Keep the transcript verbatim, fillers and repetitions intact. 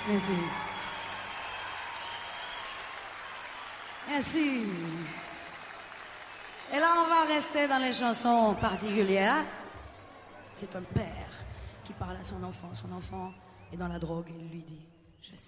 Merci. Merci. Et là, on va rester dans les chansons particulières. C'est un père qui parle à son enfant. Son enfant est dans la drogue et il lui dit « Je sais ».